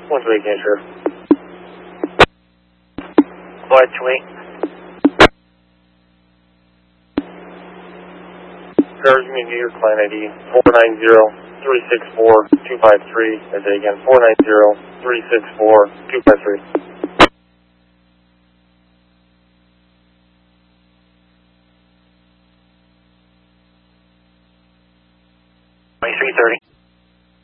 One to 8, can sure. Flight 28. Cars me New York client ID 490-364-253. And then again 490-364-253. 2330.